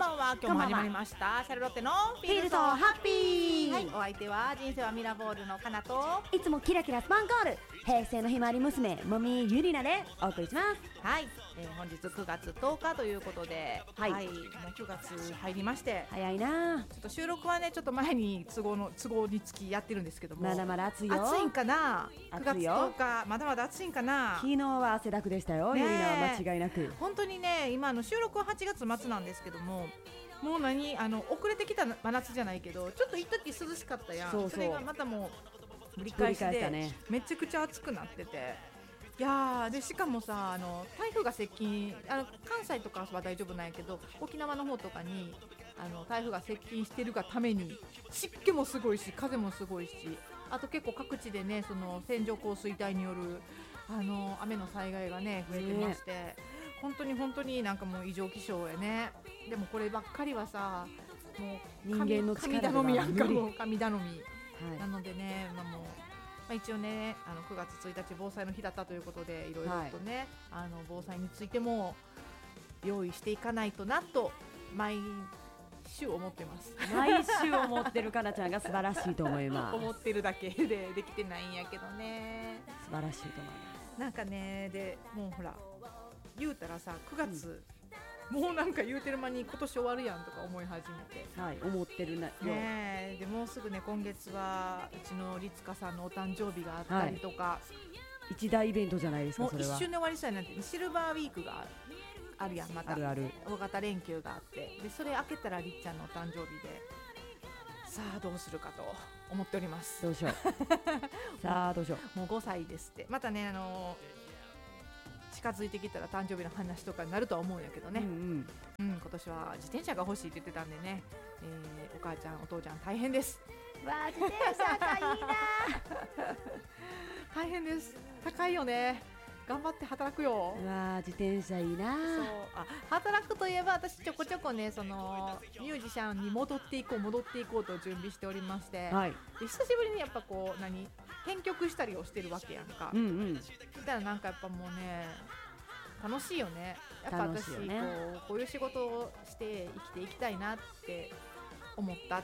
ばんは。今日も始まりましたシャルロッテのフフィールドハッピー、 はい、お相手は人生はミラーボールのかなと、 いつもキラキラスパンコール平成のひまわり娘もみゆりなでお送りします。 はい、本日9月10日ということで、 はい、 もう9月入りまして、 早いな。 ちょっと収録はねちょっと前に都合につきやってるんですけども、 まだまだ暑いよ。 暑いんかな。9月暑いよ 10日まだまだ暑いんかな。 昨日は汗だくでしたよ、 ね、 ゆりなは間違いなく。 本当にね、今収録は8月末なんですけども、もう遅れてきた真夏じゃないけど、ちょっと一時涼しかったやん。 そうそう、 それがまたもうぶり返しで、 ね、 めちゃくちゃ暑くなってて、いやでしかもさ、台風が接近、関西とかは大丈夫なんやけど、沖縄の方とかに台風が接近してるがために湿気もすごいし風もすごいし、あと結構各地でね、その線状降水帯による雨の災害がね増えてまして、本当になんかもう異常気象やね。でもこればっかりはさ、もう人間の力が神頼みやんか、もう神頼み、 はい、 なのでね、一応ね9月1日防災の日だったということで、いろいろとね、防災についても用意していかないとなと毎週思ってます。 毎週思ってるかなちゃんが素晴らしいと思います。 思ってるだけでできてないんやけどね、 素晴らしいと思います。 なんかね、でもうほら言うたらさ9月、もうなんか言うてる間に今年終わるやんとか思い始めて、 はい、思ってるね。 でもうすぐね、今月はうちの律香さんのお誕生日があったりとか、 一大イベントじゃないですか。 もうそれは一瞬で終わりそうになって、シルバーウィークがあるやん、またあるある大型連休があって、でそれ明けたらりっちゃんのお誕生日で、さあどうするかと思っております。 どうしようさあどうしよう、もう5歳ですって。またね近づいてきたら誕生日の話とかになるとは思うんやけどね、今年は自転車が欲しいって言ってたんでね、お母ちゃんお父ちゃん大変です。 わあ、自転車がいいな大変です、高いよね、頑張って働くよ。 わあ、自転車いいな。そう、 働くといえば私ちょこちょこね、そのミュージシャンに戻っていこうと準備しておりまして、 はい、 で久しぶりにやっぱこう編曲したりをしてるわけやんか、そしたらなんかやっぱもうね楽しいよね。やっぱ私、ね、こういう仕事をして生きていきたいなって思った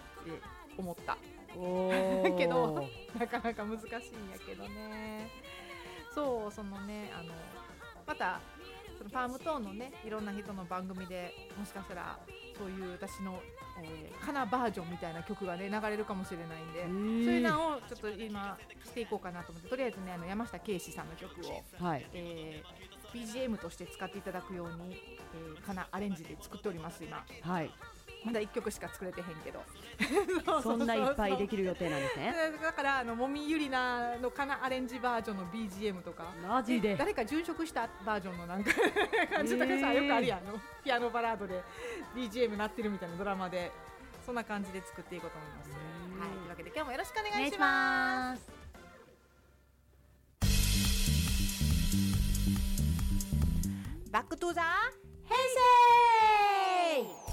けどなかなか難しいんやけどね。そう、そのね、またそのパームトーンのね、いろんな人の番組でもしかしたらそういう私の、カナバージョンみたいな曲がね流れるかもしれないんで、そういうのをちょっと今していこうかなと思って、とりあえずね山下圭史さんの曲を、 はい、 BGM として使っていただくように、カナアレンジで作っております今。 はい、 まだ1曲しか作れてへんけどそんないっぱいできる予定なんですね。 だからもみゆりなのカナアレンジバージョンの BGM とか、 マジで誰か殉職したバージョンのなんか感じとかさ、よくあるやん、ピアノバラードで BGM 鳴ってるみたいなドラマで、そんな感じで作っていこうと思います。はい、というわけで今日もよろしくお願いします。バックトゥザ平成。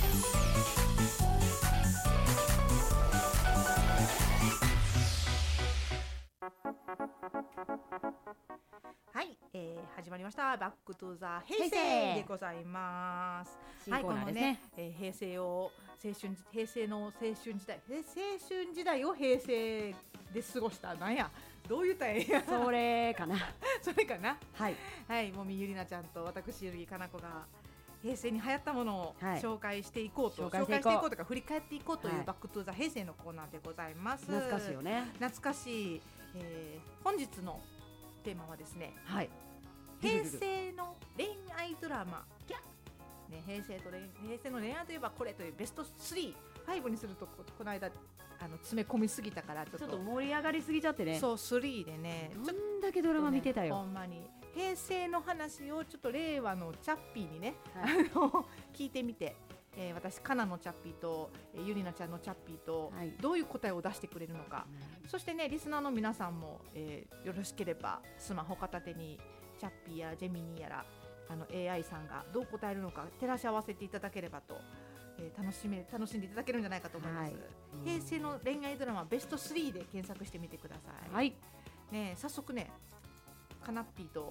はい、始まりましたバックトゥザ平成でございます。 新コーナーですね。 平成の青春時代を平成で過ごした、なんやどう言ったらええやそれかなそれかな。 はい、 はい、もみゆりなちゃんと私ゆるぎかなこが平成に流行ったものを紹介していこうと、とか振り返っていこうというバックトゥザ平成のコーナーでございます。 懐かしいよね。 懐かしい。本日のテーマはですね、 はい、 平成の恋愛ドラマ、ね、平成の恋愛といえばこれというベスト3、5にするとこの間詰め込みすぎたからちょっと盛り上がりすぎちゃってね。 そう、3でね、 どんだけドラマ見てたよ、 ほんまに平成の話をちょっと令和のチャッピーにね、聞いてみて、私カナのチャッピーとゆりなちゃんのチャッピーと、どういう答えを出してくれるのか、そしてねリスナーの皆さんも、よろしければスマホ片手にチャッピーやジェミニーやらAI さんがどう答えるのか照らし合わせていただければと、楽しんでいただけるんじゃないかと思います。平成の恋愛ドラマベスト3で検索してみてください。はい、ね、早速ねカナッピーと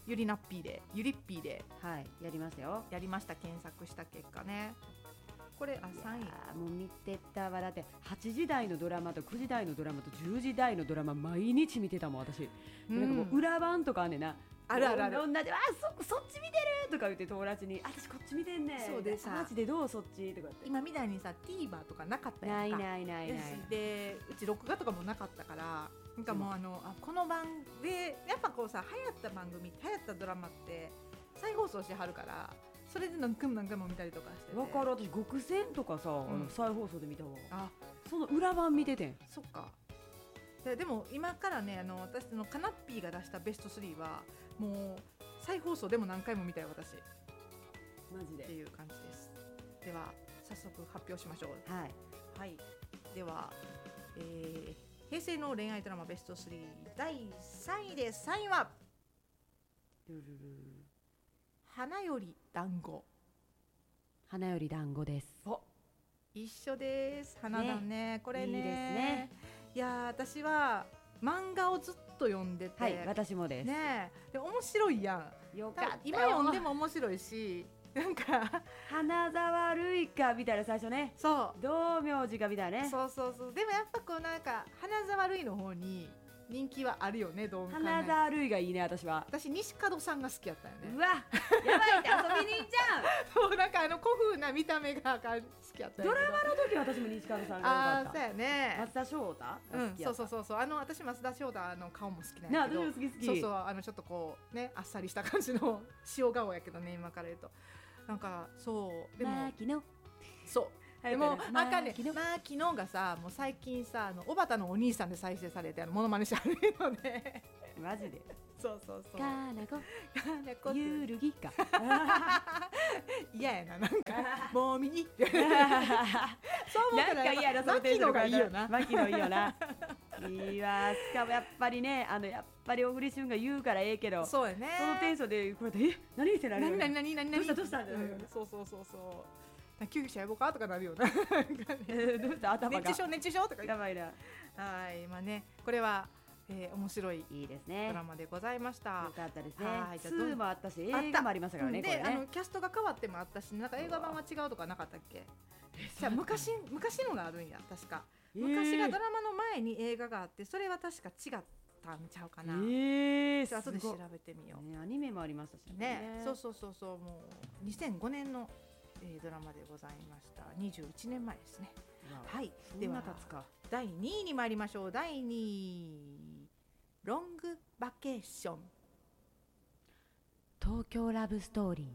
ゆりなっぴーでゆりっぴーではいやりましたよ。 やりました。検索した結果ね、これ3位。 もう見てたわ。だって8時台のドラマと9時台のドラマと10時台のドラマ毎日見てたもん私、なんかもう裏番とかあんねんな。 あるあるある。 同じそっち見てるとか言って友達に私こっち見てんねん。 そうでさ、 マジでどうそっちとかって。 今みたいにさ TVer とかなかったやんか。 ないでうち録画とかもなかったから、なんかもうこの番でやっぱこうさ、流行った番組流行ったドラマって再放送しはるから、それで何回も見たりとかしてて。 わかる。私極戦とかさ、再放送で見たわ。 あ、 その裏番見ててん。 そっか。でも今からね、私のカナッピーが出したベスト3はもう再放送でも何回も見たよ私。 マジでっていう感じです。では早速発表しましょう。 はい、 はい、では、平成の恋愛ドラマベスト3第3位で、3位は花より団子。 花より団子です。 お、一緒です。花だね、これね。 いいですね。 いや私は漫画をずっと読んでて、 はい、私もですね。で面白いやん。 よかったよ。 今読んでも面白いし、なんか花沢類かみたいな、最初ね。 そう道明寺かみたいなね。 そうでもやっぱこうなんか花沢類の方に人気はあるよね。どう考え花沢類がいいね。私西門さんが好きやったよね。 うわやばいって遊びに行っちゃうそう、なんか古風な見た目が好きやったよ。 ドラマの時私も西門さんが良かった。 そうやね。 松田翔太そう私松田翔太顔も好きなんやけど、 私も好き。 そうちょっとこうね、あっさりした感じの塩顔やけどね、今から言うとなんかそうでもでもあかんね。昨日がさ、もう最近さ小畑のお兄さんで再生されてモノマネしてあるのでマジでそうかなこゆるぎか嫌やな、なんかもみにってそう思ったらなんか嫌な、そのテンションがいいよな。 牧野いいよないいわ。しかもやっぱりね、やっぱり小栗旬が言うからええけど、 そうやね。 そのテンションでこれで何ってなるよね。 何どうしたそう救急車呼ぼうかとかなるよな。どうした頭が熱中症とかやばいな。 はい、まあね、これは面白いいいですね。 ドラマでございました。 よかったですね。2もあったし、映画もありましたからね。 で、キャストが変わってもあったし、なんか映画版は違うとかなかったっけ？じゃあ昔のがあるんや、確か。昔がドラマの前に映画があって、それは確か違ったんちゃうかな。じゃあ後で調べてみよう。 アニメもありましたしね。 そうもう2005年のドラマでございました。21年前ですね。はい。では第2位に参りましょう。第2位、ロングバケーション。 東京ラブストーリー。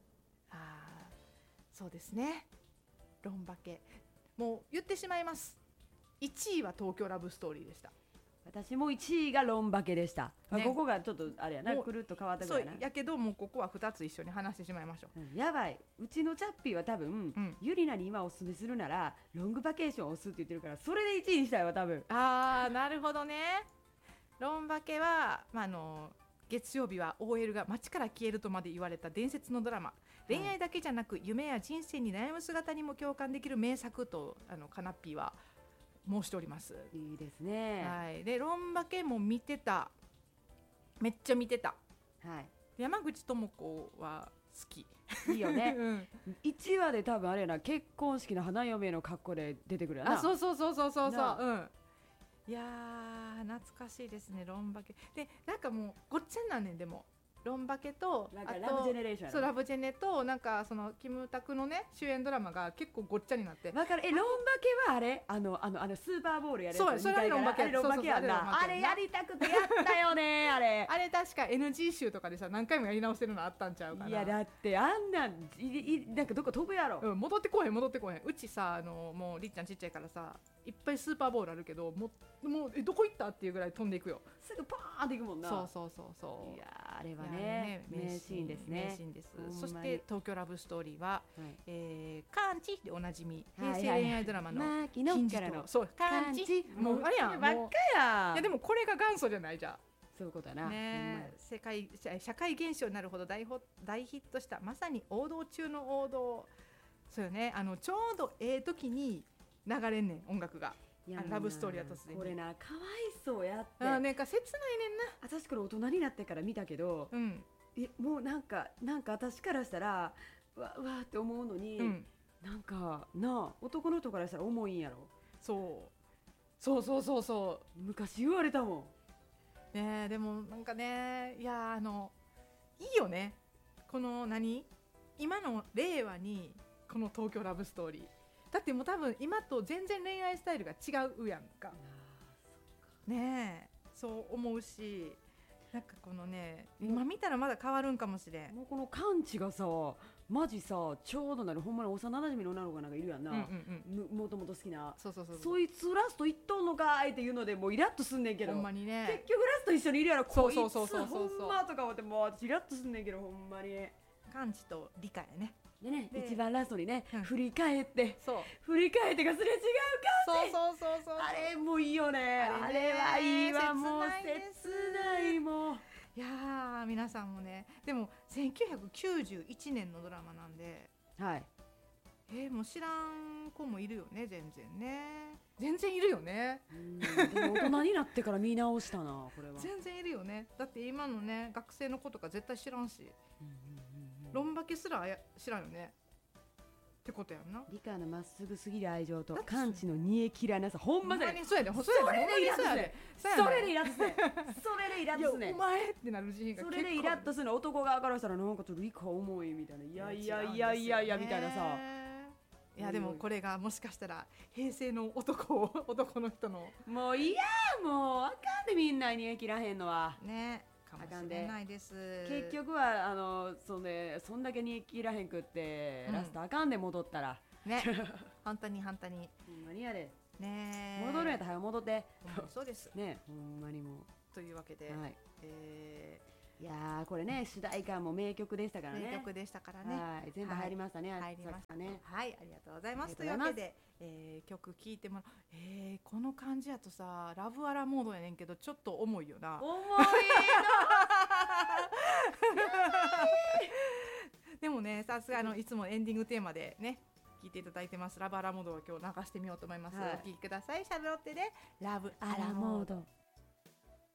そうですね。ロンバケ。もう言ってしまいます。1位は東京ラブストーリーでした。 私も1位がロンバケでした、ね。ここがちょっとあれやな、くるっと変わったぐらいな。 そうやけどもうここは2つ一緒に話してしまいましょう。やばい。うちのチャッピーは多分、ゆりなに今おすすめするならロングバケーションを押すって言ってるから、それで1位にしたいわ多分。 なるほどね。ロンバケは、月曜日は OL が街から消えるとまで言われた伝説のドラマ。恋愛だけじゃなく夢や人生に悩む姿にも共感できる名作とカナッピーは申しております。 いいですね。 はい。でロンバケも見てた。めっちゃ見てた。 はい。 山口智子は好き。 いいよね。1話で多分あれやな、結婚式の花嫁の格好で出てくるやな。 そう。いやー懐かしいですね、ロンバケで。なんかもうごっちゃになんねん。でもロンバケとなんかラブジェネレーション。 そうラブジェネとなんかそのキムタクのね主演ドラマが結構ごっちゃになって。 わかる。ロンバケはあれスーパーボールやるやつ。 そう、それはロンバケ。 ロンバケやんな。あれやりたくてやったよね。あれ確か NG 集とかでさ何回もやり直せるのあったんちゃうかな。 いやだってあんなんなんかどこ飛ぶやろ。 戻ってこへん。うちさもうりっちゃんちっちゃいからさ、いっぱいスーパーボールあるけどもうどこ行ったっていうぐらい飛んでいくよ。 すぐパーンっていくもんな。 そういやあれはね名シーンですね。 名シーンです。そして東京ラブストーリーは、カンチでおなじみ平成恋愛ドラマの牧野からのカンチ。もうあれやんばっかや。 いやでもこれが元祖じゃないじゃん。 そういうことだな。 社会現象になるほど大ヒットしたまさに王道中の王道。そうよね。ちょうど時に流れんねん音楽が。ラブストーリーは突然これな、かわいそうやって。 なんか切ないねんな。 私これ大人になってから見たけど、 もうなんか私からしたらわーって思うのに、なんか男の人からしたら重いんやろ。 そう昔言われたもんね。でもなんかね、いやいいよね、この今の令和にこの東京ラブストーリーだって、もう多分今と全然恋愛スタイルが違うやんかね。そう思うし、なんかこのね、今見たらまだ変わるんかもしれん。 もうこの感知がさ、マジさ、ちょうどほんまに幼馴染の女の子がなんかいるやんな、もともと好きな、そいつラスト行っとんのかいっていうのでもうイラッとすんねんけど、 ほんまにね、 結局ラスト一緒にいるやろ、こいつそうほんまとか思ってもう私イラッとすんねんけど、ほんまに感知と理解ね。 でね、一番ラストにね、振り返ってがすれ違う感じ、 あれもいいよね、あれはいいわ、もう切ないもう。 いやー、皆さんもね、でも1991年のドラマなんで、 はい、 もう知らん子もいるよね、全然いるよね。 でも大人になってから見直したな、これは全然いるよね。だって今のね、学生の子とか絶対知らんし、ロンバケすら知らんよねってことやんな。 理科のまっすぐすぎる愛情と感知の煮え切らなさ、ほんまだね。 それでイラッとする、 それでイラッとする、 いやお前ってなる自信が結構、 それでイラッとするの、男側からしたらなんかちょっと理科重いみたいな、いやみたいなさ。 いやでもこれがもしかしたら平成の男の人のもういや、もうあかんで、みんな煮え切らへんのはね、かもしれないです。 結局はそんだけ煮え切らへんくって、ラストあかんで、戻ったらね本当にほんまにやでね、 戻るんやったら早戻ってそうですね、ほんまにもう。 というわけで、 はい、いやこれね、主題歌も名曲でしたからね。 名曲でしたからね。 はい、全部入りましたね。 入りましたね。はい、ありがとうございます。 というわけで、 曲聴いてもらう。この感じやとさ、ラブアラモードやねんけど、ちょっと重いよな。 重いでもね、さすがいつもエンディングテーマでね、聴いていただいてますラブアラモードを今日流してみようと思います。お聴きください。シャルロッテでラブアラモード。